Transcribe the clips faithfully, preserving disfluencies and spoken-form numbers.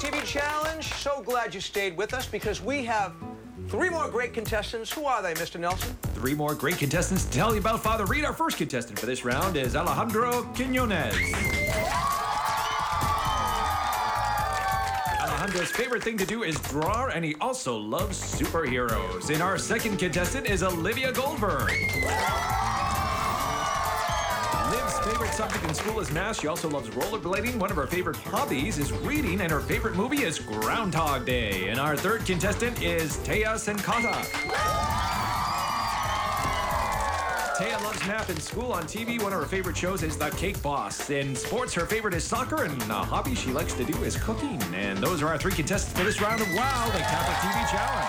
T V challenge. So glad you stayed with us because we have three more great contestants. Who are they, Mister Nelson? Three more great contestants to tell you about Father Reed. Our first contestant for this round is Alejandro Quinones. Alejandro's favorite thing to do is draw, and he also loves superheroes. And our second contestant is Olivia Goldberg. Liv's favorite subject in school is math. She also loves rollerblading. One of her favorite hobbies is reading, and her favorite movie is Groundhog Day. And our third contestant is Taya Senkata. Taya loves math in school. On T V, one of her favorite shows is The Cake Boss. In sports, her favorite is soccer, and a hobby she likes to do is cooking. And those are our three contestants for this round of WOW, the Catholic T V Challenge.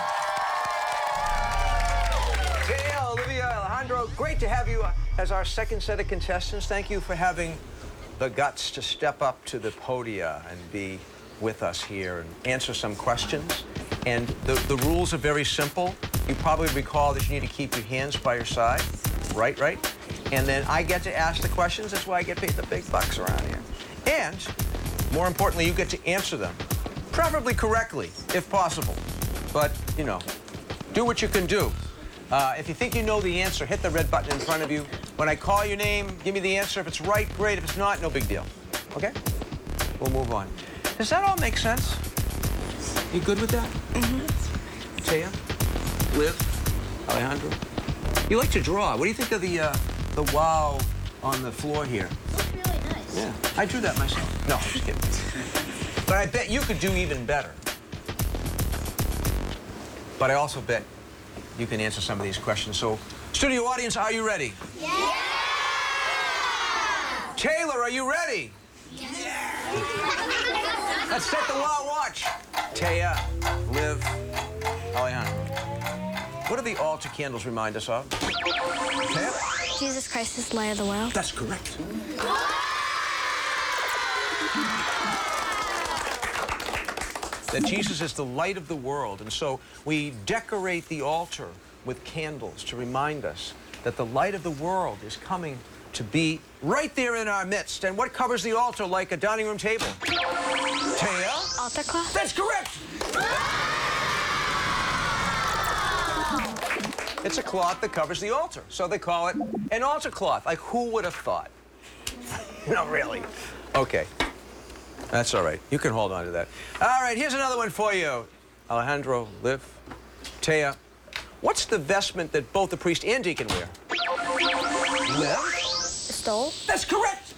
Taya, Olivia, Alejandro, great to have you as our second set of contestants. Thank you for having the guts to step up to the podia and be with us here and answer some questions. And the, the rules are very simple. You probably recall that you need to keep your hands by your side. Right, right? And then I get to ask the questions. That's why I get paid the big bucks around here. And, more importantly, you get to answer them. Preferably correctly, if possible. But, you know, do what you can do. Uh, if you think you know the answer, hit the red button in front of you. When I call your name, give me the answer. If it's right, great. If it's not, no big deal. Okay? We'll move on. Does that all make sense? You good with that? Mm-hmm. Taya? Liv? Alejandro? You like to draw. What do you think of the uh, the wow on the floor here? It's really nice. Yeah, I drew that myself. No, I'm just kidding. But I bet you could do even better. But I also bet you can answer some of these questions. So, studio audience, are you ready? Yeah! Taylor, are you ready? Yeah! Let's set the wow watch. Taya, Liv, Alejandro. What do the altar candles remind us of? Taya? Jesus Christ is the light of the world. That's correct. That Jesus is the light of the world, and so we decorate the altar with candles to remind us that the light of the world is coming to be right there in our midst. And what covers the altar like a dining room table? Taya? Altar cloth? That's correct! It's a cloth that covers the altar, so they call it an altar cloth. Like, who would have thought? No, really. Okay. That's all right. You can hold on to that. All right, here's another one for you. Alejandro, Liv, Taya. What's the vestment that both the priest and deacon wear? Liv? A stole? That's correct!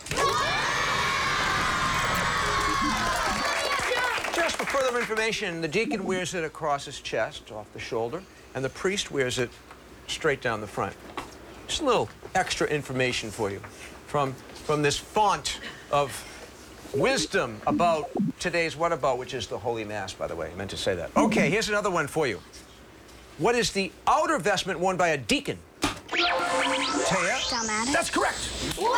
Just for further information, the deacon wears it across his chest, off the shoulder, and the priest wears it straight down the front. Just a little extra information for you from, from this font of wisdom about today's What About, which is the Holy Mass, by the way. I meant to say that. Okay, here's another one for you. What is the outer vestment worn by a deacon? Taya? Dalmatic? That's correct.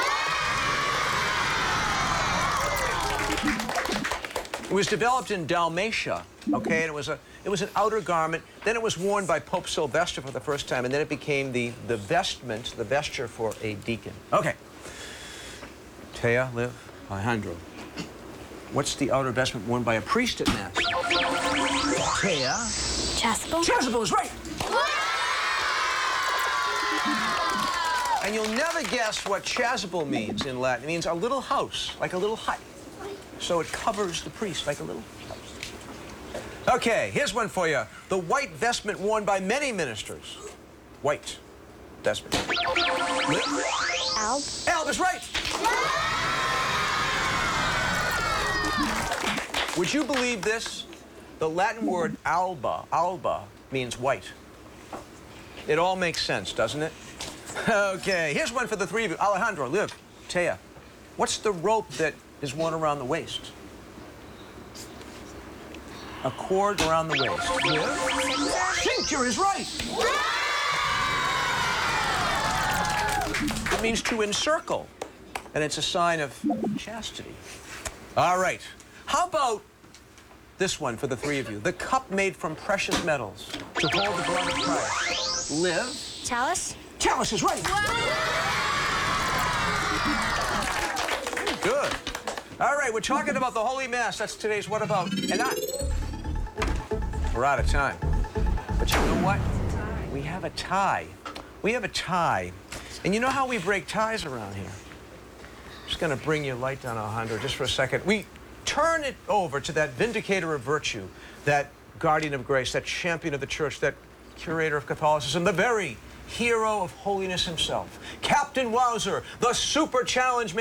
It was developed in Dalmatia, okay, and it was a it was an outer garment. Then it was worn by Pope Sylvester for the first time, and then it became the the vestment, the vesture for a deacon. Okay. Taya, Liv, Alejandro. What's the outer vestment worn by a priest at Mass? Taya. Chasuble? Chasuble is right. And you'll never guess what chasuble means in Latin. It means a little house, like a little hut. So it covers the priest like a little house. Okay, here's one for you. The white vestment worn by many ministers. White vestment. Alb? Alb is right. Would you believe this? The Latin word alba, alba, means white. It all makes sense, doesn't it? Okay, here's one for the three of you. Alejandro, Liv, Taya. What's the rope that is worn around the waist? A cord around the waist. Liv? Cincture is right. It means to encircle, and it's a sign of chastity. All right. How about this one for the three of you? The cup made from precious metals to hold the blood of Christ. Liv? Chalice? Chalice is right. Good. All right, we're talking about the Holy Mass. That's today's What About. And I... We're out of time. But you know what? We have a tie. We have a tie. And you know how we break ties around here? Just going to bring your light down, Alejandro, just for a second. We turn it over to that vindicator of virtue, that guardian of grace, that champion of the church, that curator of Catholicism, the very hero of holiness himself, Captain Wowzer, the super challenge